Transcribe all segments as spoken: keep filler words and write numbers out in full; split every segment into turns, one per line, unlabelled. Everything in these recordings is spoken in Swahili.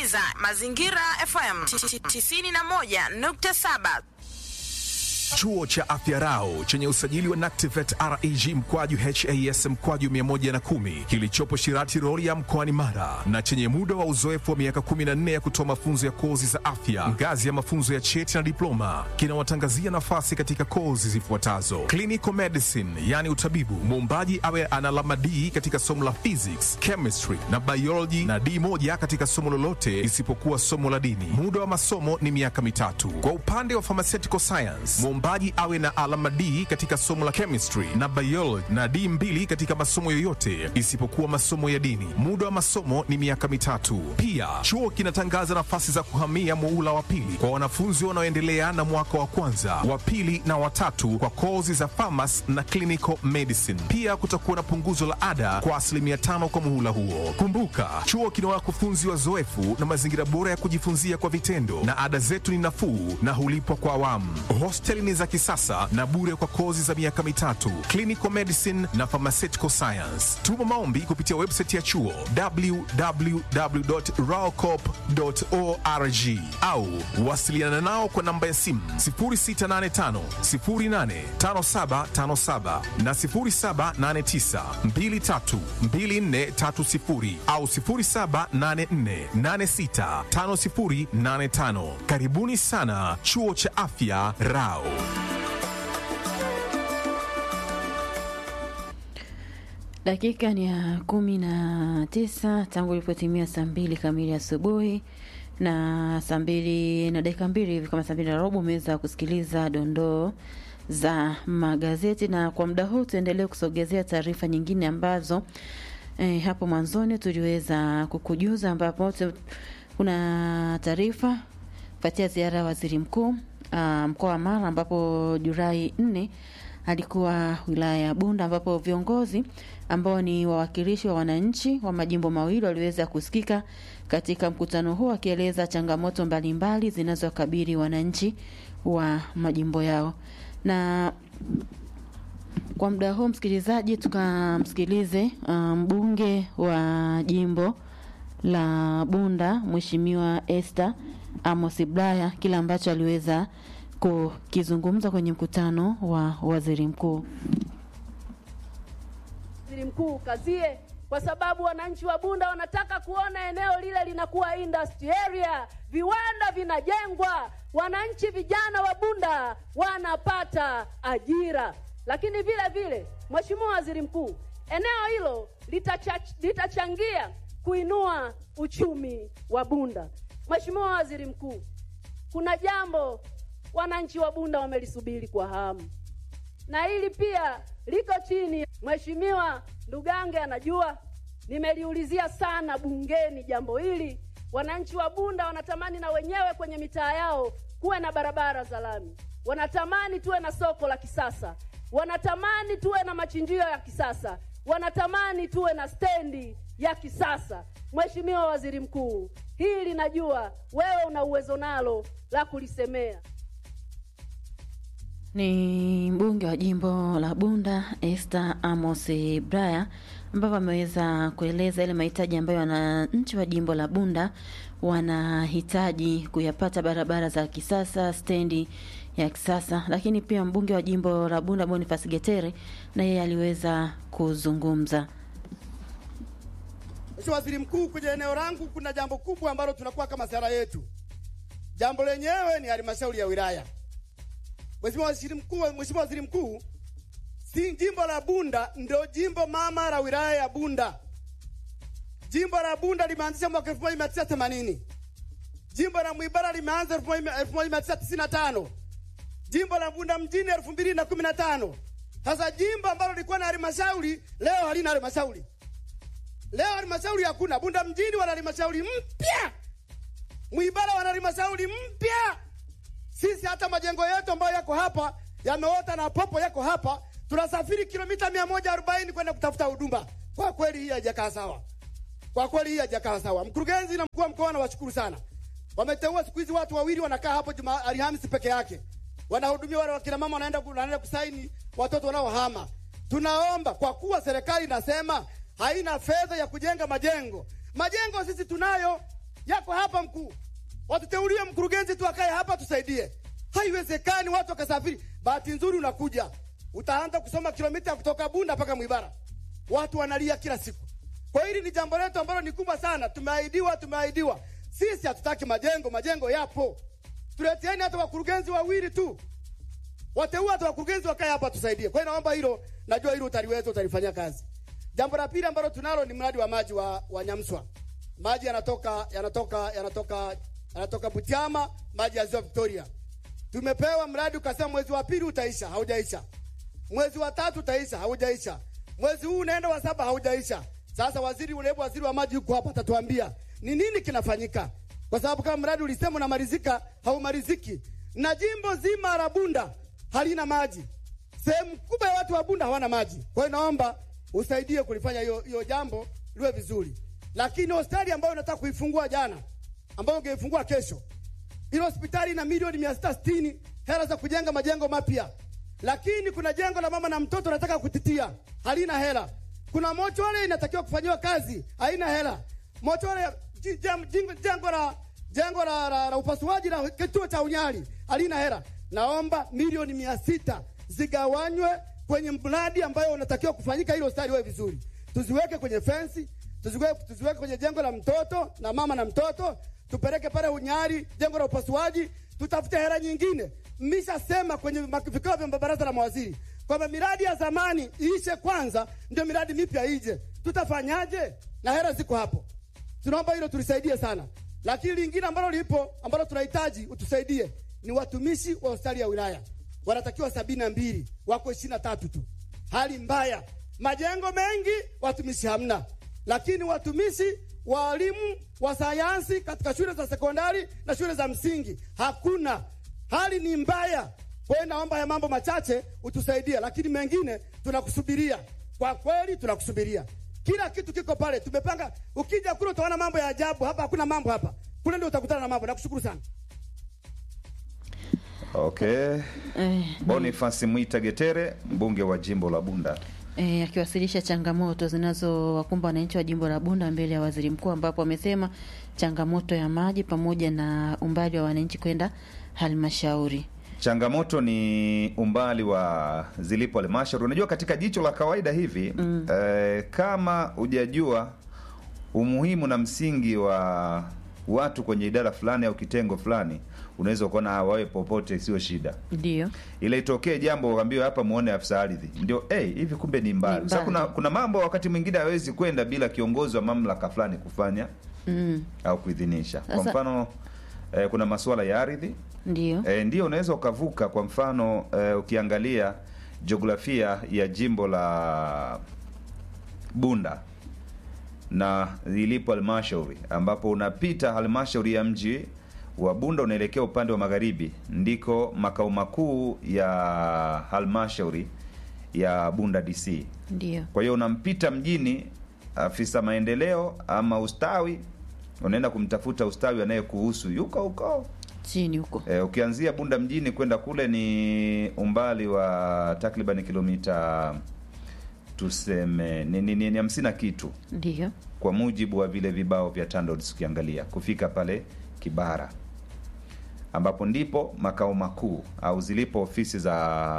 unasikiliza Mazingira F M tisini na moja nukta saba.
Chuo cha Afya Rau chenye usajili wa NACTIVATE R E G mkwaju H A S mkwaju mia moja na kumi kilichopo Shirati Rorya mkoani Mara na chenye muda wa uzoefu wa miaka kumi na nne ya kutoa mafunzo ya kozi za afya ngazi ya mafunzo ya cheti na diploma kinawatangazia nafasi katika kozi zifuatazo: clinical medicine, yani utabibu, muombaji awe ana alama D katika somo la physics, chemistry na biology na D moja katika somo lolote isipokuwa somo la dini. Muda wa masomo ni miaka mitatu. Kwa upande wa pharmaceutical science, muombaji awe na alama D katika somo la chemistry na biology na D mbili katika masomo yoyote isipokuwa masomo ya dini. Muda wa masomo ni miaka mitatu. Pia chuo kinatangaza nafasi za kuhamia muhula wa pili kwa wanafunzi wanaoendelea na mwaka wa kwanza, wa pili na watatu kwa kozi za pharmacy na clinical medicine. Pia kutakuwa na punguzo la ada kwa asilimia tano kwa muhula huo. Kumbuka, chuo kina wakufunzi wazoefu na mazingira bora ya kujifunzia kwa vitendo, na ada zetu ni nafuu na hulipwa kwa awamu. Hosteli ni za kisasa na bure kwa kozi za miaka mitatu, clinical medicine na pharmaceutical science. Tuma maombi kupitia website ya chuo w w w dot raocop dot org au wasiliana nao kwa namba ya simu sifuri sita nane tano sifuri nane tano saba tano saba na sifuri saba nane tisa mbili tatu mbili nne tatu sifuri au sifuri saba nane nne nane sita tano sifuri nane tano. Karibuni sana Chuo cha Afya Rau.
Dakika ni ya kumi na tisa tangu ilipotimia saa mbili kamili asubuhi, na saa mbili na dakika mbili hivi kama saa mbili na robo umeweza kusikiliza dondoo za magazeti, na kwa muda huu tuendelee kusogezea taarifa nyingine ambazo eh, hapo mwanzoni tuliweza kukujuza, ambapo kuna taarifa kufuatia ziara ya waziri mkuu uh, mkoa wa Mara, ambapo Julai nne alikuwa wilaya ya Bunda, ambapo viongozi ambao ni wawakilishi wa wananchi wa majimbo mawili waliweza kusikika katika mkutano huo, akieleza changamoto mbalimbali zinazokabili wananchi wa majimbo yao. Na kwa muda huu msikilizaji, tukamsikilize mbunge um, wa jimbo la Bunda Mheshimiwa Esther Amos Bulaya, kila ambacho aliweza kukizungumza kwenye mkutano wa waziri mkuu.
Waziri mkuu kazie, kwa sababu wananchi wa Bunda wanataka kuona eneo lile linakuwa industry area, viwanda vinajengwa, wananchi vijana wa Bunda wanapata ajira. Lakini vile vile Mheshimiwa Waziri Mkuu, eneo hilo litachangia kuinua uchumi wa Bunda. Mheshimiwa Waziri Mkuu, kuna jambo wananchi wa Bunda wamelisubiri kwa hamu, na hili pia liko chini. Mheshimiwa Ndugange anajua, nimeliulizia sana bungeni jambo hili. Wananchi wa Bunda wanatamani na wenyewe kwenye mitaa yao kuwe na barabara za lami, wanatamani tuwe na soko la kisasa, wanatamani tuwe na machinjio ya kisasa, wanatamani tuwe na stendi ya kisasa. Mheshimiwa Waziri Mkuu, hili najua wewe una uwezo nalo la kulisemea.
Ni mbunge wa jimbo la Bunda Esther Amos Bulaya, ambapo ameweza kueleza ile mahitaji ambayo wananchi wa jimbo la Bunda wanahitaji kuyapata: barabara za kisasa, stendi ya kisasa. Lakini pia mbunge wa jimbo la Bunda Boniface Getere na yeye aliweza kuzungumza.
Mheshimiwa Waziri Mkuu, kwenye eneo langu kuna jambo kubwa ambalo tunakuwa kama sera yetu. Jambo lenyewe ni halmashauri ya wilaya. Mheshimiwa Waziri Mkuu, Mheshimiwa Waziri Mkuu, si jimbo la Bunda ndio jimbo mama la wilaya ya Bunda. Jimbo la Bunda limeanzisha mwaka elfu moja mia tisa themanini. Jimbo la Mwibara limeanza elfu moja mia tisa tisini na tano. Jimbo la Bunda mjini elfu mbili na kumi na tano. Sasa jimbo ambalo lilikuwa na halmashauri leo halina halmashauri. Leo halmashauri hakuna. Bunda mjini wana halmashauri mpya, Mwibara wana halmashauri mpya. Sisi hata majengo yetu ambayo yako hapa yameota na popo yako hapa, tunasafiri kilomita mia moja arobaini kwenda kutafuta huduma. Kwa kweli hii haijakaa sawa. Kwa kweli hii haijakaa sawa. Mkurugenzi na mkuu wa mkoa nawashukuru sana. Wameteua siku hizi watu wawili wanakaa hapo Juma Alhamisi peke yake. Wanahudumia wale wakina mama wanaenda wanaenda kusaini watoto wanaohama. Tunaomba, kwa kuwa serikali inasema haina fedha ya kujenga majengo. Majengo sisi tunayo. yako hapa mkuu, watuteulie mkurugenzi tu akae hapa tusaidie. Haiwezekani watu wakasafiri. Bahati nzuri unakuja, utaanza kusoma kilomita kutoka Bunda mpaka Mwibara, watu wanalia kila siku. Kwa hili ni jambo letu ambalo ni kubwa sana. Tumeahidiwa, tumeahidiwa. Sisi hatutaki majengo, majengo yapo. Tuleteeni hata wakurugenzi wawili tu, wateua hata wakurugenzi wakae hapa tusaidie. Kwa hiyo naomba hilo, najua hilo utaliweza, utalifanyia kazi. Jambo la pili ambalo tunalo ni mradi wa maji wa, wa Nyamswa. Maji yanatoka yanatoka yanatoka yanatoka Butiama, maji ya Ziwa Victoria. Tumepewa mradi ukasema mwezi wa pili utaisha, haujaisha. Mwezi wa tatu utaisha, haujaisha. Mwezi huu unaenda wa saba, haujaisha. Sasa waziri ule waziri wa maji yuko hapa, atatuambia ni nini kinafanyika. Kwa sababu kama mradi ulisema unamalizika, haumaliziki. Na jimbo zima la Bunda halina maji. Sehemu kubwa ya watu wa Bunda hawana maji. Kwa hiyo naomba usaidie kulifanya hiyo hiyo jambo liwe vizuri. Lakini hospitali ambayo unataka kuifungua jana, ambayo ungeifungua kesho, ile hospitali ina milioni mia sita sitini hela za kujenga majengo mapya. Lakini kuna jengo la mama na mtoto nataka kutitia, halina hela. Kuna mochwale inatakiwa kufanyiwa kazi, haina hela. Mochwale jengo la jengo la, la, la upasuaji la kituo cha Unyali halina hela. Naomba milioni mia sita zigawanywe kwenye mradi ambayo unatakiwa kufanyika ili hospitali iwe vizuri. Tuziweke kwenye fence, tuziweke tuziweke kwenye jengo la mtoto na mama na mtoto, tupeleke pale Unyali jengo la upasuaji, tutafute hela nyingine. Mmeshasema kwenye vikao vya baraza la mawaziri kwamba miradi ya zamani iishe kwanza ndio miradi mipya ije. Tutafanyaje? Na hela ziko hapo. Tunaomba hilo tulisaidie sana. Lakini lingine ambalo lipo ambalo tunahitaji utusaidie ni watumishi wa hospitali ya wilaya. Wanatakiwa sabini na mbili, wako ishirini na tatu tu. Hali mbaya. Majengo mengi, watumishi hamna. Lakini watumishi, walimu wa sayansi katika shule za sekondari na shule za msingi hakuna. Hali ni mbaya. Kwa hiyo naomba ya mambo machache utusaidie, lakini mengine tunakusubiria. Kwa kweli tunakusubiria. Kila kitu kiko pale. Tumepanga, ukija kule utaona mambo ya ajabu. Hapa hakuna mambo hapa. Kule ndio utakutana na mambo. Nakushukuru sana.
Okay.
Eh,
Boniface Mwita Getere, mbunge wa jimbo la Bunda.
Eh, akiwasilisha changamoto zinazowakumba wananchi wa jimbo la Bunda mbele ya waziri mkuu, ambapo amesema changamoto ya maji pamoja na umbali wa wananchi kwenda halmashauri.
Changamoto ni umbali wa zilipo halmashauri. Unajua katika jicho la kawaida hivi mm. eh, kama hujajua umuhimu na msingi wa watu kwenye idara fulani au kitengo fulani, unaweza kuona wawe popote, sio shida.
Ndio.
Ile itokee jambo uambiwe hapa muone afisa ardhi. Ndio eh hey, hivi kumbe ni mbali. Sasa kuna kuna mambo wakati mwingine hawezi kwenda bila kiongozi wa mamlaka fulani kufanya mm. au kuidhinisha. Kwa mfano eh, kuna masuala ya ardhi.
Ndio.
Eh, ndio unaweza ukavuka. Kwa mfano eh, ukiangalia jiografia ya jimbo la Bunda na ilipo halmashauri, ambapo unapita halmashauri ya mji wa Bunda unaelekea upande wa magharibi, ndiko makao makuu ya halmashauri ya Bunda D C.
Ndio.
Kwa hiyo unampita mjini afisa maendeleo ama ustawi, unaenda kumtafuta ustawi anayekuhusu yuko huko
chini huko.
E, ukianzia Bunda mjini kwenda kule ni umbali wa takriban kilomita tuseme ni ni, ni, ni hamsini na kitu.
Ndio. Kwa
mujibu wa vile vibao vya TANROADS ukiangalia kufika pale Kibara, ambapo ndipo makao makuu au zilipo ofisi za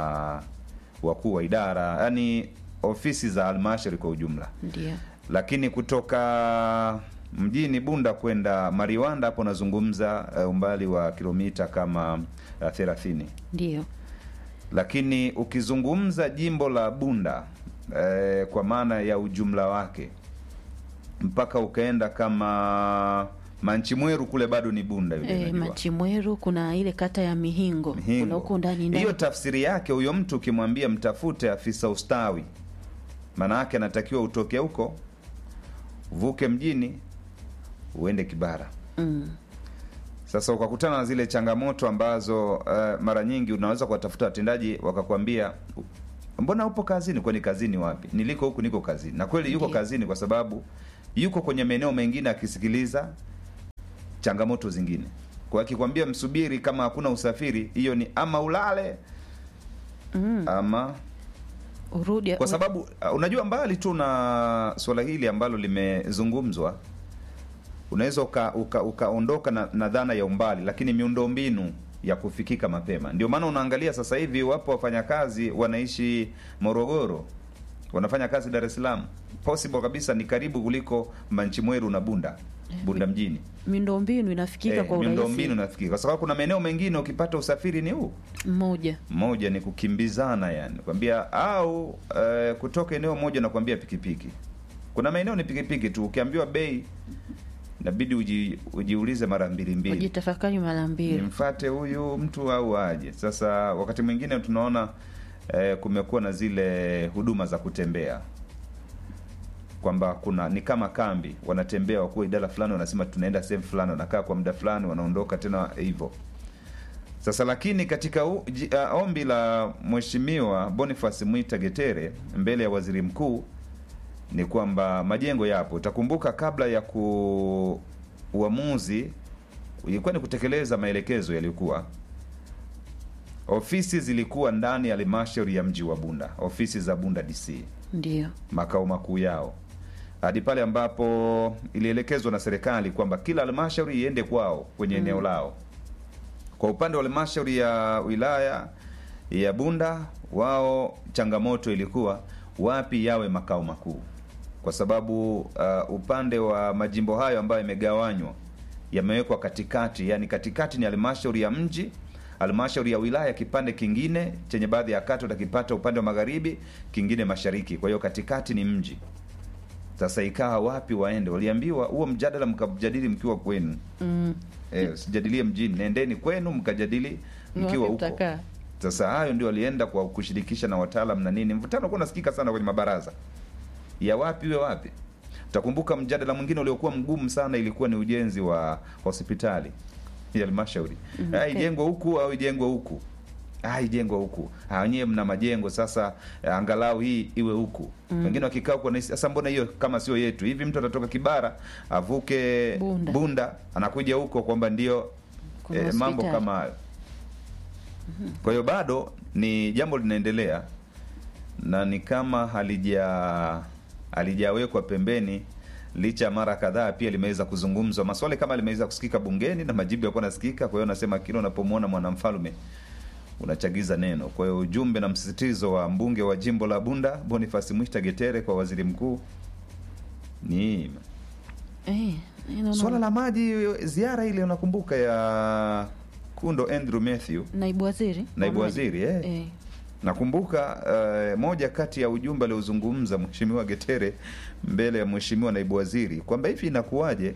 wakuu wa idara, yani ofisi za halmashauri kwa ujumla.
Ndio.
Lakini kutoka mjini Bunda kwenda Mariwanda hapo nazungumza uh, umbali wa kilomita kama uh, thelathini.
Ndio.
Lakini ukizungumza jimbo la Bunda uh, kwa maana ya ujumla wake mpaka ukaenda kama Manchimweru kule bado ni Bunda yule.
Eh, Manchimweru kuna ile kata ya Mihingo,
Mihingo.
Kuna huko ndani ndani.
Hiyo tafsiri yake huyo mtu ukimwambia mtafute afisa ustawi, maana yake anatakiwa utoke huko uvuke mjini uende Kibara.
Mm.
Sasa ukakutana na zile changamoto ambazo uh, mara nyingi unaweza kuwatafuta watendaji wakakwambia mbona upo kazini? Kwani kazini wapi? Niliko huku niko kazini. Na kweli yuko
Ndiyo.
kazini kwa sababu yuko kwenye maeneo mengine akisikiliza changamoto zingine. Kwa akikwambia msubiri kama hakuna usafiri, hiyo ni ama ulale mm. ama
urudi.
Kwa sababu uh, unajua mbali tu na swala hili ambalo limezungumzwa unaweza ukaondoka uka, uka na, na dhana ya umbali, lakini miundombinu ya kufikika mapema. Ndio maana unaangalia sasa hivi wapo wafanyakazi wanaishi Morogoro, wanafanya kazi Dar es Salaam. Possible kabisa ni karibu kuliko Manchimweru na Bunda. Bunda mjini.
Miundombinu inafikika
eh,
kwa urahisi.
Miundombinu inafikika. Kwa sababu kuna maeneo mengine ukipata usafiri ni huu.
Mmoja.
Mmoja ni kukimbizana yani. Kwambia au uh, kutoka eneo moja na kwambia pikipiki. Kuna maeneo ni pikipiki tu, ukiambiwa bei inabidi uji, ujiulize mara mbili mbili.
Ujitafakari mara mbili.
Nimfuate huyu mtu au aje. Sasa wakati mwingine tunaona eh, kumekuwa na zile huduma za kutembea. Kwamba kuna ni kama kambi, wanatembea wakuu idara fulani wanasema tunaenda sehemu fulani, wanakaa kwa muda fulani wanaondoka tena hivyo. Sasa lakini katika u, j, uh, ombi la Mheshimiwa Boniface Mwita Getere mbele ya Waziri Mkuu ni kwamba majengo yapo. Utakumbuka kabla ya ku uamuzi ilikuwa ni kutekeleza maelekezo yalikuwa. Ofisi zilikuwa ndani ya halmashauri ya mji wa Bunda, ofisi za Bunda D C.
Ndio.
Makao makuu yao. Hadi pale ambapo ilielekezwa na serikali kwamba kila halmashauri iende kwao kwenye eneo mm. lao. Kwa upande wa halmashauri ya wilaya ya Bunda, wao changamoto ilikuwa wapi yawe makao makuu. Kwa sababu uh, upande wa majimbo hayo ambayo yamegawanywa yamewekwa katikati, yani katikati ni halmashauri ya mji, halmashauri ya wilaya kipande kingine chenye baadhi ya kata utakipata upande wa magharibi, kingine mashariki. Kwa hiyo katikati ni mji. Sasa ikawa wapi waende? Waliambiwa huo mjadala mkajadili mkiwa kwenu. Mm. Eh, usijadilie mjini, nendeni kwenu mkajadili mkiwa huko. Sasa hayo ndio walienda kwa kushirikisha na wataalamu na nini. Mvutano uko unasikika sana kwenye mabaraza. Ya wapi we wapi? Utakumbuka mjadala mwingine uliokuwa mgumu sana ilikuwa ni ujenzi wa hospitali ya halmashauri. Mm, okay. Ijengwe huku au ijengwe huku? Ah, ijengwe huku. Ah, wenyewe mna majengo sasa, angalau hii iwe huku. Mm. Wengine wakikaa huko na sasa mbona hiyo kama sio yetu? Hivi mtu atatoka Kibara avuke Bunda, Bunda anakuja huko kwamba ndio eh, mambo kama hayo. Mm-hmm. Kwa hiyo bado ni jambo linaendelea na ni kama halija halijawekwa pembeni, licha mara kadhaa pia limeweza kuzungumzwa. Maswali kama limeweza kusikika bungeni na majibu yako nasikika. Kwa hiyo nasema kile unapomwona mwanamfalme unachagiza neno. Kwa hiyo ujumbe na msisitizo wa mbunge wa jimbo la Bunda Boniface Mwita Getere kwa Waziri Mkuu ni
eh,
swala la maji. Ziara ile unakumbuka ya Kundo Andrew Mathew,
naibu waziri
naibu waziri eh. eh. Nakumbuka uh, moja kati ya ujumbe aliozungumza Mheshimiwa Getere mbele ya Mheshimiwa naibu waziri kwamba hivi inakuwaje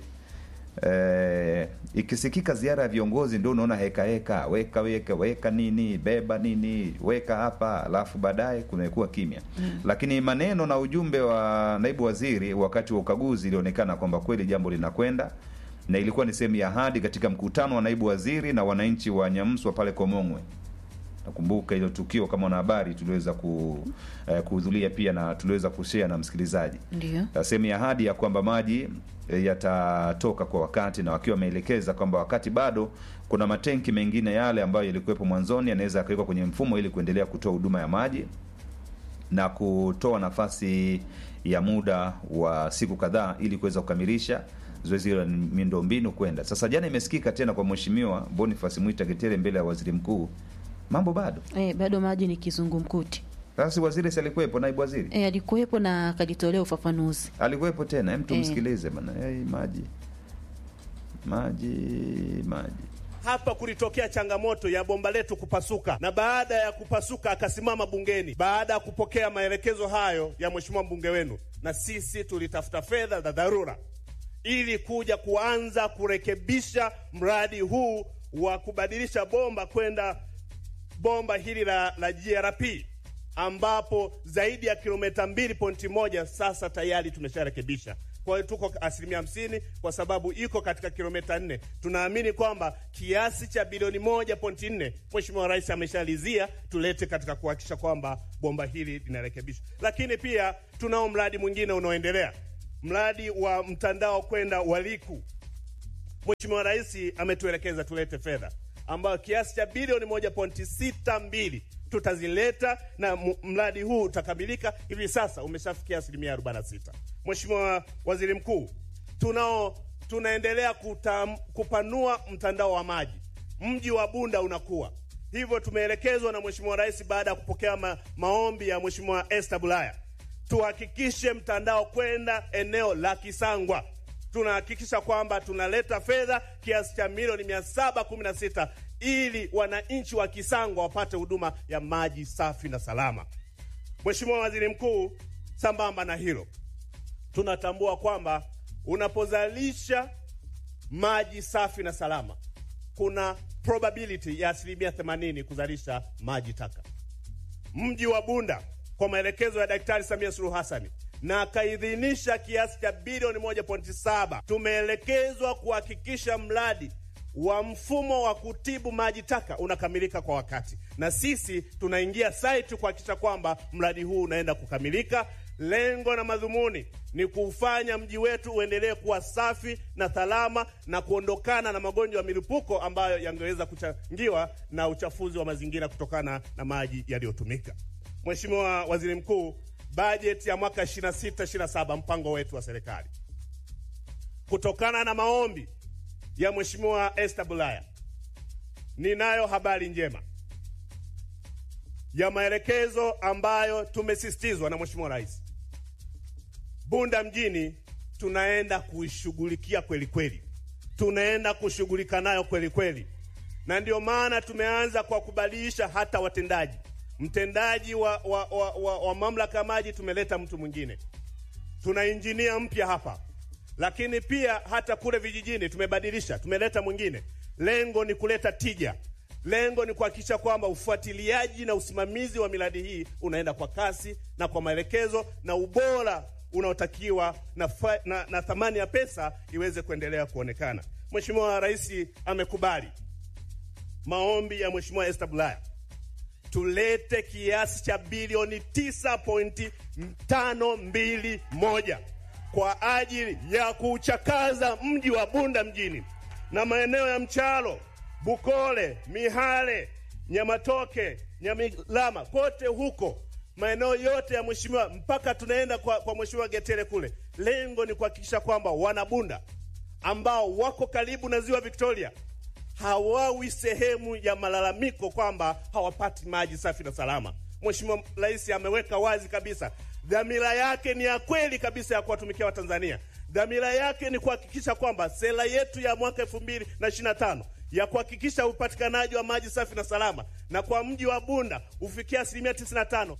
eh, ikisikika ziara ya viongozi ndio unaona heka heka, weka weka weka nini, beba nini, weka hapa, alafu baadaye kunakuwa kimya. Mm. Lakini maneno na ujumbe wa naibu waziri wakati wa ukaguzi ilionekana kwamba kweli jambo linakwenda, na ilikuwa ni sehemu ya ahadi katika mkutano wa naibu waziri na wananchi wa Nyamswa pale Komongwe. Nakumbuka hilo tukio kama na habari tuliweza ku eh, kuhudhuria pia na tuliweza kushare na msikilizaji.
Ndio.
Sehemu ya ahadi ya kwamba maji eh, yatatoka kwa wakati, na wakiwa wameelekeza kwamba wakati bado kuna matenki mengine yale ambayo yalikuwepo mwanzoni yanaweza yakawekwa kwenye mfumo ili kuendelea kutoa huduma ya maji na kutoa nafasi ya muda wa siku kadhaa ili kuweza kukamilisha zoezi la miundombinu kwenda. Sasa jana imesikika tena kwa Mheshimiwa Boniface Mwita Getere mbele ya Waziri Mkuu. Mambo bado.
Eh, bado maji ni kizungumkuti.
Sasa waziri si alikuwepo, naibu waziri?
Eh, alikuwepo na akajitolea ufafanuzi.
Alikuwepo tena, hem tumsikilize bana. Eh, hey, maji. Maji, maji.
Hapa kulitokea changamoto ya bomba letu kupasuka, na baada ya kupasuka akasimama bungeni baada ya kupokea maelekezo hayo ya Mheshimiwa mbunge wenu, na sisi tulitafuta fedha za dharura ili kuja kuanza kurekebisha mradi huu wa kubadilisha bomba kwenda bomba hili la, la G R P ambapo zaidi ya kilomita mbili pointi moja sasa tayari tumesharekebisha. Kwa hiyo tuko asilimia hamsini kwa sababu iko katika kilomita nne. Tunaamini kwamba kiasi cha bilioni moja pointi nne Mheshimiwa Rais ameshalizia tulete katika kuhakikisha kwamba bomba hili linarekebishwa. Lakini pia tunao mradi mwingine unaoendelea, mradi wa mtandao kwenda Waliku. Mheshimiwa Rais ametuelekeza tulete fedha ambayo kiasi cha bilioni moja pointi sita mbili tutazileta, na mradi huu utakamilika hivi sasa umeshafikia asilimia arobaini na sita. Mheshimiwa Waziri Mkuu, tunao tunaendelea kutam, kupanua mtandao wa maji. Mji wa Bunda unakuwa. Hivyo tumeelekezwa na Mheshimiwa Rais baada ya kupokea ma, maombi ya Mheshimiwa Esther Bulaya, tuhakikishe mtandao kwenda eneo la Kisangwa. Tunahakikisha kwamba tunaleta fedha kiasi cha milioni mia saba kumi na sita ili wananchi wa Kisangwa wapate huduma ya maji safi na salama. Mheshimiwa Waziri Mkuu, sambamba na hilo, tunatambua kwamba unapozalisha maji safi na salama, kuna probability ya asilimia themanini kuzalisha maji taka. Mji wa Bunda kwa maelekezo ya Daktari Samia Suluhu Hassan na akaidhinisha kiasi cha bilioni moja nukta saba, tumeelekezwa kuhakikisha mradi wa mfumo wa kutibu maji taka unakamilika kwa wakati, na sisi tunaingia site kuhakikisha kwamba mradi huu unaenda kukamilika. Lengo na madhumuni ni kufanya mji wetu uendelee kuwa safi na salama na kuondokana na magonjwa ya milipuko ambayo yangeweza kuchangiwa na uchafuzi wa mazingira kutokana na maji yaliyotumika. Mheshimiwa Waziri Mkuu, bajeti ya mwaka ishirini na sita ishirini na saba, mpango wetu wa serikali, kutokana na maombi ya Mheshimiwa Esther Bulaya, ninayo habari njema ya maelekezo ambayo tumesisitizwa na Mheshimiwa Rais. Bunda mjini tunaenda kuishughulikia kweli kweli. Tunaenda kushughulika nayo kweli kweli. Na ndio maana tumeanza kwa kubadilisha hata watendaji. Mtendaji wa, wa, wa, wa, wa mamlaka maji tumeleta mtu mwingine. Tuna injinia mpya hapa. Lakini pia hata kule vijijini tumebadilisha, tumeleta mwingine. Lengo ni kuleta tija. Lengo ni kuhakikisha kwamba ufuatiliaji na usimamizi wa miradi hii unaenda kwa kasi na kwa maelekezo na ubora unaotakiwa na, na, na thamani ya pesa iweze kuendelea kuonekana. Mheshimiwa Rais amekubali maombi ya Mheshimiwa Esther Bulaya. Tulete kiasi cha bilioni tisa nukta tano mbili moja kwa ajili ya kuchakaza mji wa Bunda mjini na maeneo ya Mchalo, Bukole, Mihale, Nyamatoke, Nyamilama, kote huko maeneo yote ya mheshimiwa mpaka tunaenda kwa, kwa Mheshimiwa Getere kule. Lengo ni kuhakikisha kwamba wanabunda ambao wako karibu na Ziwa Victoria hawawi sehemu ya malalamiko kwamba hawapati maji safi na salama. Mheshimiwa Rais ameweka wazi kabisa dhamira yake ni ya kweli kabisa ya kuwatumikia Watanzania. Dhamira yake ni kuhakikisha kwamba sera yetu ya mwaka elfu mbili na ishirini na tano ya kuhakikisha upatikanaji wa maji safi na salama na kwa mji wa Bunda ufikia asilimia tisini na tano.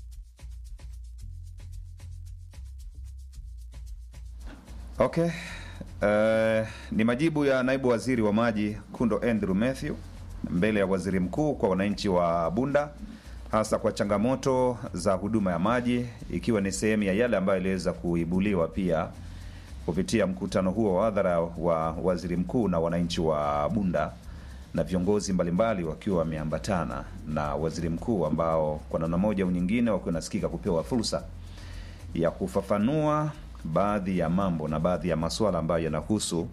Okay. Uh, ni majibu ya naibu waziri wa maji Kundo Andrew Mathew mbele ya waziri mkuu kwa wananchi wa Bunda, hasa kwa changamoto za huduma ya maji, ikiwa ni sehemu ya yale ambayo iliweza kuibuliwa pia kupitia mkutano huo wa hadhara wa waziri mkuu na wananchi wa Bunda, na viongozi mbalimbali wakiwa wameambatana na waziri mkuu, ambao kwa namna moja au nyingine wakiwa nasikika kupewa fursa ya kufafanua baadhi ya mambo na baadhi ya masuala ambayo yanahusu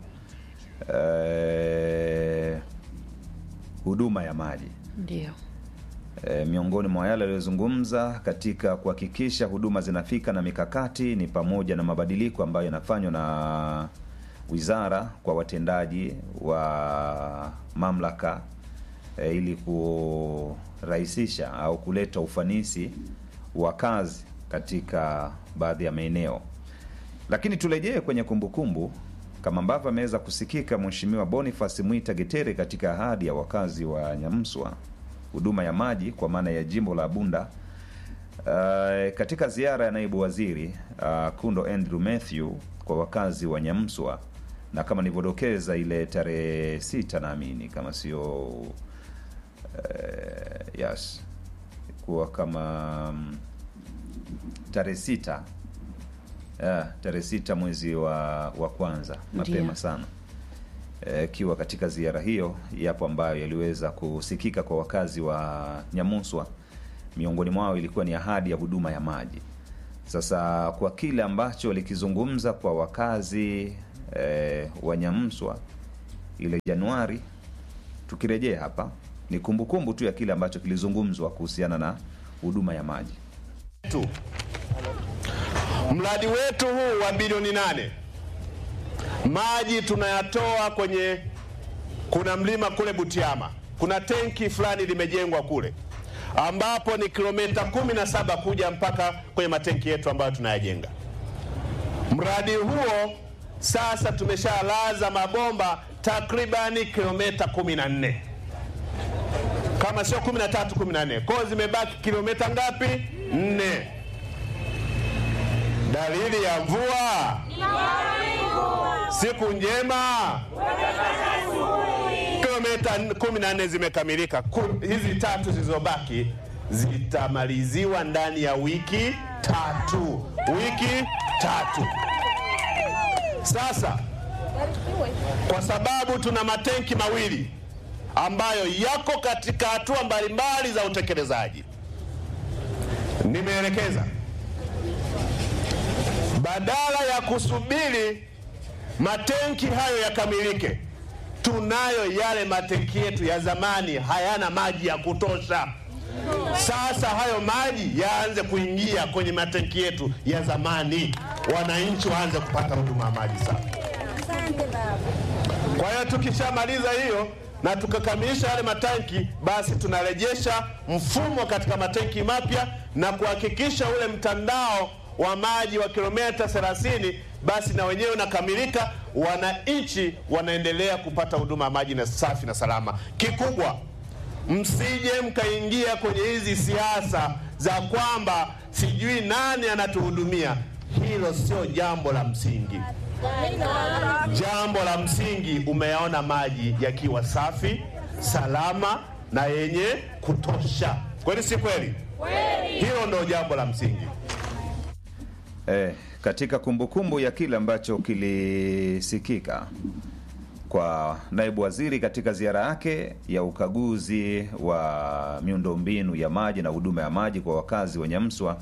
eh, huduma ya maji.
Ndio.
E, miongoni mwa yale aliyozungumza katika kuhakikisha huduma zinafika na mikakati ni pamoja na mabadiliko ambayo yanafanywa na wizara kwa watendaji wa mamlaka e, ili kurahisisha au kuleta ufanisi wa kazi katika baadhi ya maeneo. Lakini turejee kwenye kumbukumbu kama ambavyo ameweza kusikika Mheshimiwa Boniface Mwita Getere katika ahadi ya wakazi wa Nyamswa huduma ya maji kwa maana ya jimbo la Bunda, uh, katika ziara ya naibu waziri uh, Kundo Andrew Mathew kwa wakazi wa Nyamswa, na kama nilivyodokeza ile tarehe sita naamini kama sio uh, yes kuwa kama um, tarehe sita uh, tarehe sita mwezi wa wa kwanza mapema Ndiyo. sana kiwa katika ziara hiyo, yapo ambayo yaliweza kusikika kwa wakazi wa Nyamuswa. Miongoni mwao ilikuwa ni ahadi ya huduma ya maji. Sasa kwa kile ambacho walikizungumza kwa wakazi e, wa Nyamuswa ile Januari, tukirejea hapa ni kumbukumbu tu ya kile ambacho kilizungumzwa kuhusiana na huduma ya maji.
Mradi wetu huu wa bilioni nane
Maji tunayatoa kwenye, kuna mlima kule Butiama, kuna tenki fulani limejengwa kule ambapo ni kilomita kumi na saba kuja mpaka kwenye matenki yetu ambayo tunayajenga. Mradi huo sasa tumeshalaza mabomba takribani kilomita kumi na nne, kama sio kumi na tatu, kumi na nne. Kwa hiyo zimebaki kilomita ngapi? nne. Dalili ya mvua, siku njema, kilomita kumi na nne zimekamilika. Hizi tatu zilizobaki zitamaliziwa ndani ya wiki tatu. Wiki tatu. Sasa kwa sababu tuna matenki mawili ambayo yako katika hatua mbalimbali za utekelezaji, nimeelekeza badala ya kusubiri matenki hayo yakamilike, tunayo yale matenki yetu ya zamani hayana maji ya kutosha. Sasa hayo maji yaanze kuingia kwenye matenki yetu ya zamani, wananchi waanze kupata huduma ya maji safi. Kwa hiyo tukishamaliza hiyo na tukakamilisha yale matanki, basi tunarejesha mfumo katika matenki mapya na kuhakikisha ule mtandao wa maji wa kilomita thelathini basi na wenyewe unakamilika, wananchi wanaendelea kupata huduma ya maji na safi na salama. Kikubwa, msije mkaingia kwenye hizi siasa za kwamba sijui nani anatuhudumia. Hilo sio jambo la msingi. Jambo la msingi, umeyaona maji yakiwa safi, salama na yenye kutosha. Kweli si kweli? Hilo ndio jambo la msingi.
Eh, katika kumbukumbu kumbu ya kile ambacho kilisikika kwa naibu waziri katika ziara yake ya ukaguzi wa miundombinu ya maji na huduma ya maji kwa wakazi wa Nyamswa,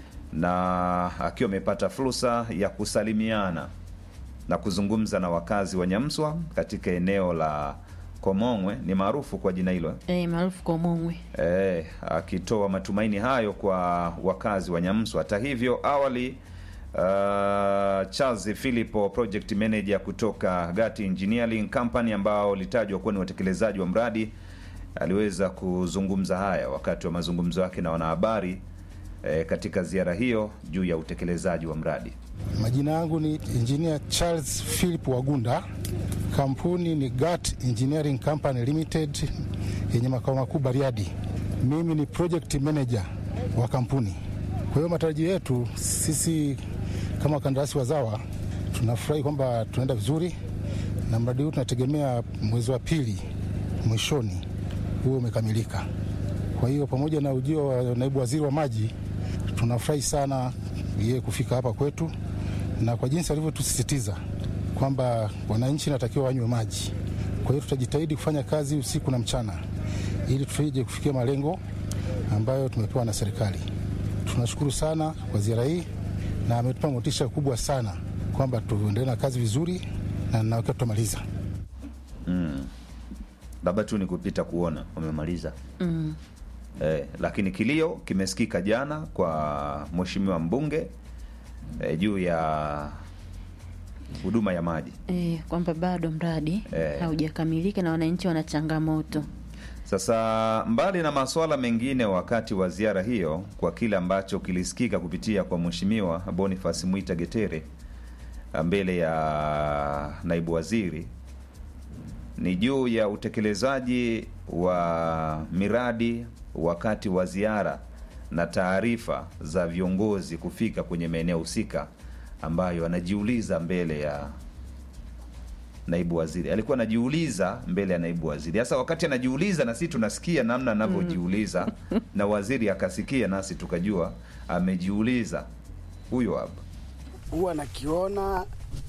na akiwa amepata fursa ya kusalimiana na kuzungumza na wakazi wa Nyamswa katika eneo la Komongwe, ni maarufu kwa jina hilo
eh, maarufu Komongwe,
eh, akitoa matumaini hayo kwa wakazi wa Nyamswa. Hata hivyo, awali Uh, Charles Philipo, project manager kutoka Gati Engineering Company ambao litajwa kuwa ni watekelezaji wa mradi, aliweza kuzungumza haya wakati wa mazungumzo yake na wanahabari eh, katika ziara hiyo juu ya utekelezaji wa mradi.
Majina yangu ni Engineer Charles Philip Wagunda. Kampuni ni Gati Engineering Company Limited yenye makao makuu Bariadi. Mimi ni project manager wa kampuni. Kwa hiyo matarajio yetu sisi kama wakandarasi wazawa, tunafurahi kwamba tunaenda vizuri na mradi huu tunategemea mwezi wa pili mwishoni huo umekamilika. Kwa hiyo pamoja na ujio wa naibu waziri wa maji, tunafurahi sana yeye kufika hapa kwetu, na kwa jinsi alivyotusisitiza kwamba wananchi natakiwa wanywe maji. Kwa hiyo tutajitahidi kufanya kazi usiku na mchana ili tufije kufikia malengo ambayo tumepewa na serikali. Tunashukuru sana kwa ziara hii na ametupa motisha kubwa sana kwamba tuendelee na kazi vizuri na na wakati tumaliza.
Mm. Labda tu ni kupita kuona wamemaliza.
Mm.
Eh, lakini kilio kimesikika jana kwa mheshimiwa mbunge eh, juu ya huduma ya maji.
Eh, kwamba bado mradi
eh,
haujakamilika na wananchi wana changamoto.
Sasa mbali na masuala mengine wakati wa ziara hiyo, kwa kile ambacho kilisikika kupitia kwa mheshimiwa Boniface Mwita Getere mbele ya naibu waziri, ni juu ya utekelezaji wa miradi wakati wa ziara na taarifa za viongozi kufika kwenye maeneo husika ambayo anajiuliza mbele ya naibu waziri. Alikuwa anajiuliza mbele ya naibu waziri. Sasa wakati anajiuliza na sisi tunasikia namna anavyojiuliza mm. na waziri akasikia nasi tukajua amejiuliza. Huyo hapa.
Huwa nakiona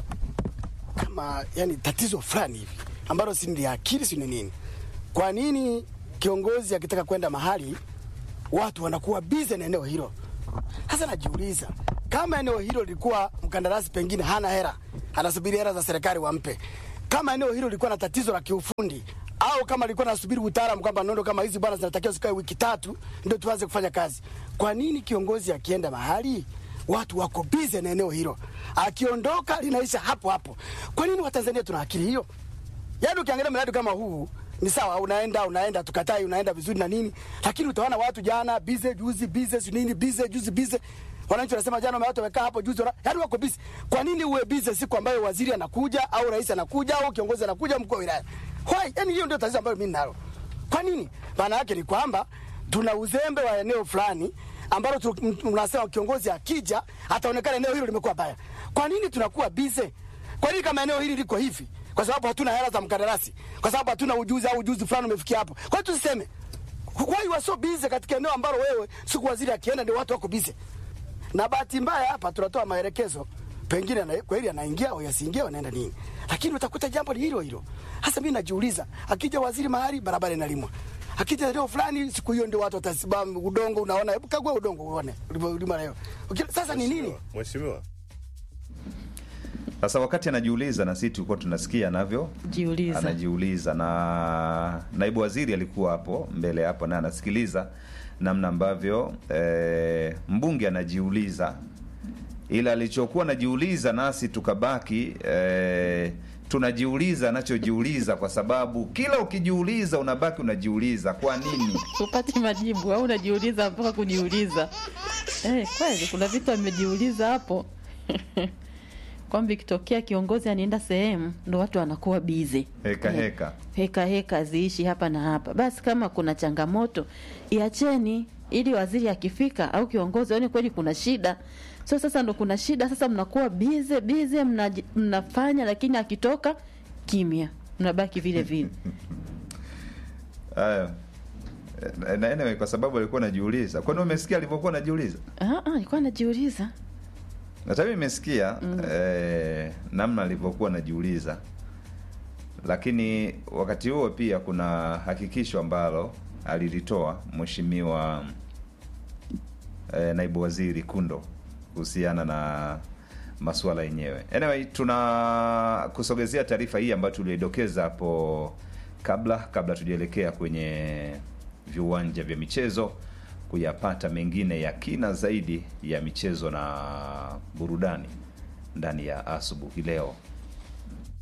kama yani tatizo fulani hivi ambalo si ndio akili si nini. Kwa nini kiongozi akitaka kwenda mahali watu wanakuwa busy na eneo hilo? Sasa najiuliza, kama eneo hilo lilikuwa mkandarasi pengine hana hela, anasubiri hela za serikali wampe. Kama eneo hilo lilikuwa na tatizo la kiufundi, au kama lilikuwa nasubiri utaalamu kwamba nondo kama hizi bwana zinatakiwa zikae wiki tatu ndio tuanze kufanya kazi. Kwa nini kiongozi akienda mahali watu wako busy na eneo hilo, akiondoka linaisha hapo hapo. Kwa nini Watanzania tuna akili hiyo? Yaani ukiangalia mradi kama huu ni sawa, unaenda unaenda tukatai, unaenda vizuri na nini, lakini utaona watu jana busy, juzi busy, nini busy, juzi busy. Wananchi wanasema jana watu wamekaa hapo juzi, yaani wako busy. Kwa nini uwe busy siku ambayo waziri anakuja au rais anakuja au kiongozi anakuja, mkuu wa wilaya? Why? Yaani hiyo ndio tatizo ambalo mimi ninalo. Kwa nini? Maana yake ni kwamba tuna uzembe wa eneo fulani ambalo tunasema kiongozi akija ataonekana eneo hilo limekuwa baya. Kwa nini tunakuwa busy? Kwa nini kama eneo hili liko hivi? Kwa sababu hatuna hela za mkandarasi, kwa sababu hatuna ujuzi au ujuzi fulani umefikia hapo. Kwa hiyo tuseme, why you are so busy katika eneo ambalo wewe siku waziri akienda ndio watu wako busy. Na bahati mbaya hapa tunatoa maelekezo, pengine na kweli anaingia au yasiingia wanaenda nini. Lakini utakuta jambo ni hilo hilo. Hasa mimi najiuliza, akija waziri mahali barabara inalimwa. Akija eneo fulani siku hiyo ndio watu watasimama, udongo unaona, hebu kagua udongo uone ulima leo. Sasa ni nini?
Mheshimiwa,
sasa wakati anajiuliza na sisi tulikuwa tunasikia anavyo
jiuliza,
anajiuliza, na naibu waziri alikuwa hapo mbele hapo na anasikiliza namna ambavyo e, mbunge anajiuliza, ila alichokuwa anajiuliza nasi tukabaki e, tunajiuliza anachojiuliza, kwa sababu kila ukijiuliza unabaki unajiuliza kwa nini
upate majibu au unajiuliza mpaka kujiuliza. Eh, kweli kuna vitu amejiuliza hapo. Kwamba ikitokea kiongozi anaenda sehemu ndo watu wanakuwa busy.
Heka heka.
Heka heka ziishi hapa na hapa. Basi kama kuna changamoto iacheni, ili waziri akifika au kiongozi aone kweli kuna shida. So sasa ndo kuna shida, sasa mnakuwa busy busy mna, mnafanya, lakini akitoka kimya. Mnabaki vile vile.
Haya. Na anyway, kwa sababu alikuwa anajiuliza. Kwani umesikia alipokuwa anajiuliza?
Ah ah, alikuwa anajiuliza.
Na mimi nimesikia mm. eh, namna alivyokuwa anajiuliza. Lakini wakati huo pia kuna hakikisho ambalo alilitoa mheshimiwa eh, naibu waziri Kundo kuhusiana na masuala yenyewe. Anyway, tuna kusogezea taarifa hii ambayo tuliidokeza hapo kabla kabla tujielekea kwenye viwanja vya michezo kuyapata mengine ya kina zaidi ya michezo na burudani ndani ya asubuhi leo.